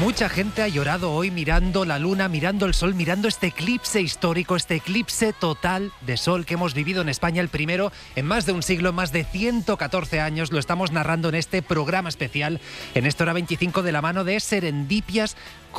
Mucha gente ha llorado hoy mirando la luna, mirando el sol, mirando este eclipse histórico, este eclipse total de sol que hemos vivido en España, el primero en más de un siglo, más de 114 años. Lo estamos narrando en este programa especial, en esta hora 25, de la mano de Serendipias.